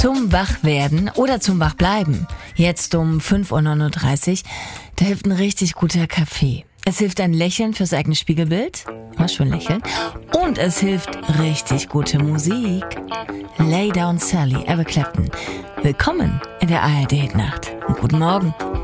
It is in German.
Zum Wachwerden oder zum Wachbleiben. Jetzt um 5:39 Uhr, da hilft ein richtig guter Kaffee. Es hilft ein Lächeln fürs eigene Spiegelbild. Schon lächeln. Und es hilft richtig gute Musik. Lay Down Sally, Eric Clapton. Willkommen in der ARD-Nacht. Und guten Morgen.